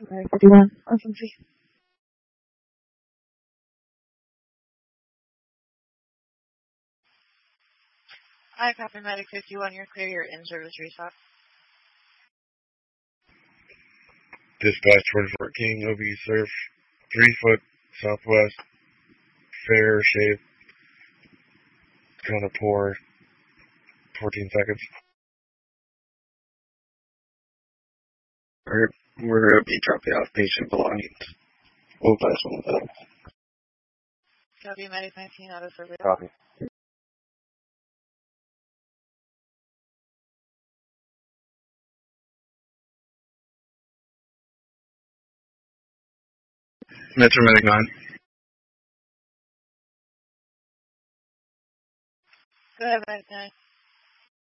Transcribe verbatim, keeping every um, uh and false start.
Medic fifty-one, R F M C. Hi, copy Medic fifty-one, you're clear, your in-service restock. Dispatch twenty-four King, O B surf, three foot southwest, fair shape, kind of poor, fourteen seconds. We're, we're going to be dropping off patient belongings. We'll pass one of them. Copy Medic nineteen, auto survey. Copy. Metro Medic nine. Go ahead, Medic nine.